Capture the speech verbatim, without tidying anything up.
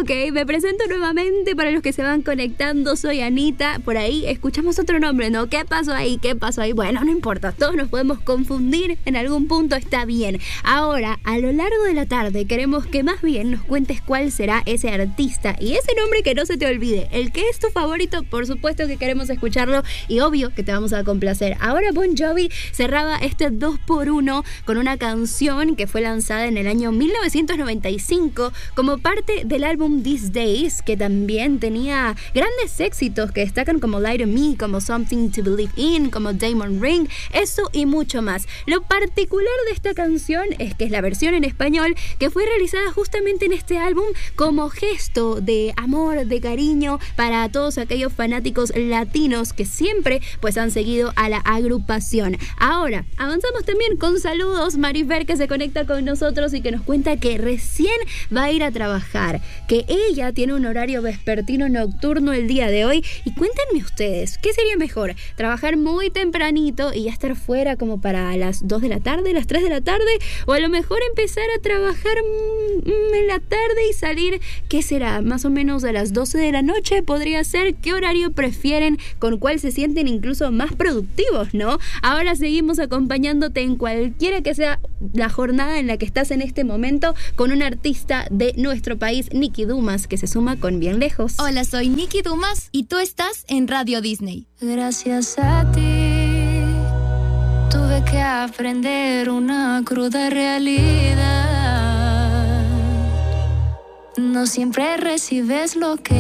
ok, me presento nuevamente para los que se van conectando. Soy Anita. Por ahí escuchamos otro nombre, ¿no? ¿Qué pasó ahí? ¿Qué pasó ahí? Bueno, no importa, todos nos podemos confundir en algún punto, está bien. Ahora, a lo largo de la tarde queremos que más bien nos cuentes cuál será ese artista y ese nombre que no se te olvide. El que es tu favorito, por supuesto que queremos escucharlo y obvio que te vamos a complacer. Ahora Bon Jovi cerraba este dos por uno con una canción que fue lanzada en el año mil novecientos noventa y cinco como parte del álbum These Days, que también tenía grandes éxitos que destacan como Lie to Me, como Something to Believe In, como Diamond Ring, eso y mucho más. Lo particular de esta canción es que es la versión en español que fue realizada justamente en este álbum como gesto de amor, de cariño para todos aquellos fanáticos latinos que siempre pues han seguido a la agrupación. Ahora, avanzamos también con saludos. Marifer, que se conecta con nosotros y que nos cuenta que recién va a ir a trabajar, que ella tiene un horario vespertino nocturno el día de hoy. Y cuéntenme ustedes, ¿qué sería mejor? ¿Trabajar muy tempranito y ya estar fuera como para las dos de la tarde, las tres de la tarde? ¿O a lo mejor empezar a trabajar mmm, en la tarde y salir, qué será, más o menos a las doce de la noche? Podría ser. ¿Qué horario prefieren? ¿Con cuál se sienten incluso más productivos, no? Ahora seguimos acompañándote en cualquiera que sea la jornada en la que estás en este momento con un artista de nuestro país, Nicky Dumas, que se suma con Bien Lejos. Hola, soy Nicky Dumas y tú estás en Radio Disney. Gracias a ti tuve que aprender una cruda realidad. No siempre recibes lo que